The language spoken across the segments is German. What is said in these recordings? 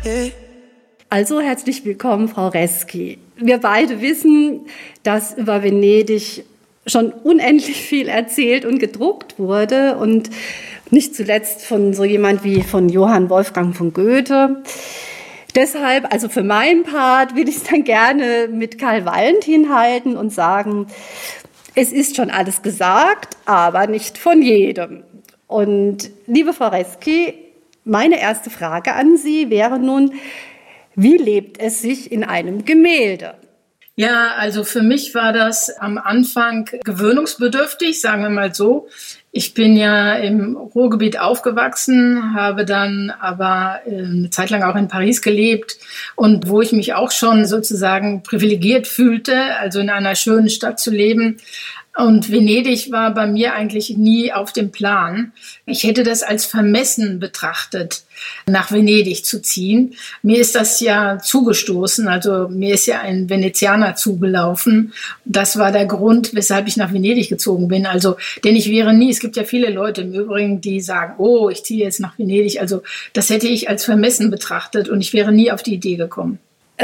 Also herzlich willkommen, Frau Reski. Wir beide wissen, dass über Venedig schon unendlich viel erzählt und gedruckt wurde und nicht zuletzt von so jemand wie von Johann Wolfgang von Goethe. Deshalb, also für meinen Part, will ich es dann gerne mit Karl Valentin halten und sagen, es ist schon alles gesagt, aber nicht von jedem. Und liebe Frau Reski, meine erste Frage an Sie wäre nun, wie lebt es sich in einem Gemälde? Ja, also für mich war das am Anfang gewöhnungsbedürftig, sagen wir mal so. Ich bin ja im Ruhrgebiet aufgewachsen, habe dann aber eine Zeit lang auch in Paris gelebt und wo ich mich auch schon sozusagen privilegiert fühlte, also in einer schönen Stadt zu leben. Und Venedig war bei mir eigentlich nie auf dem Plan. Ich hätte das als vermessen betrachtet, nach Venedig zu ziehen. Mir ist das ja zugestoßen, also mir ist ja ein Venezianer zugelaufen. Das war der Grund, weshalb ich nach Venedig gezogen bin. Also, denn ich wäre nie, es gibt ja viele Leute im Übrigen, die sagen, oh, ich ziehe jetzt nach Venedig. Also das hätte ich als vermessen betrachtet und ich wäre nie auf die Idee gekommen.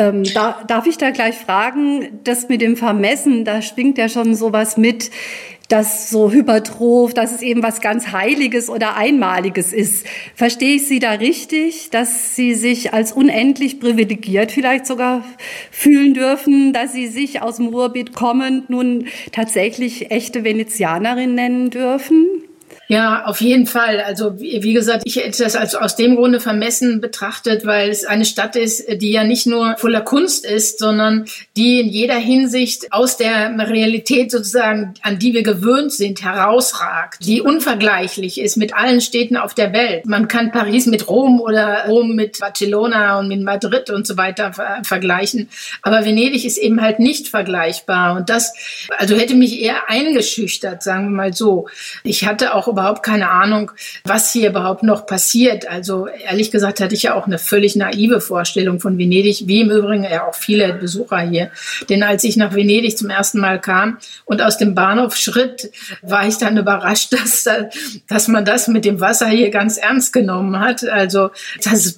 Darf ich da gleich fragen, das mit dem Vermessen, da schwingt ja schon sowas mit, das so hypertroph, dass es eben was ganz Heiliges oder Einmaliges ist. Verstehe ich Sie da richtig, dass Sie sich als unendlich privilegiert vielleicht sogar fühlen dürfen, dass Sie sich aus dem Ruhrgebiet kommend nun tatsächlich echte Venezianerin nennen dürfen? Ja, auf jeden Fall. Also wie gesagt, ich hätte das also aus dem Grunde vermessen betrachtet, weil es eine Stadt ist, die ja nicht nur voller Kunst ist, sondern die in jeder Hinsicht aus der Realität sozusagen, an die wir gewöhnt sind, herausragt, die unvergleichlich ist mit allen Städten auf der Welt. Man kann Paris mit Rom oder Rom mit Barcelona und mit Madrid und so weiter vergleichen. Aber Venedig ist eben halt nicht vergleichbar. Und das, also hätte mich eher eingeschüchtert, sagen wir mal so. Ich hatte auch überhaupt keine Ahnung, was hier überhaupt noch passiert. Also ehrlich gesagt hatte ich ja auch eine völlig naive Vorstellung von Venedig, wie im Übrigen ja auch viele Besucher hier. Denn als ich nach Venedig zum ersten Mal kam und aus dem Bahnhof schritt, war ich dann überrascht, dass man das mit dem Wasser hier ganz ernst genommen hat. Also das